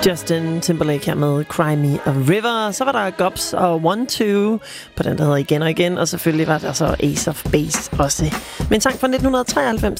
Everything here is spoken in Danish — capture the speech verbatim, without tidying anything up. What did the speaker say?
Justin Timberlake her med Cry Me a River. Så var der Gobs og One Two på den, der hedder Igen og Igen. Og selvfølgelig var der så Ace of Base også. Men sang fra nitten treoghalvfems.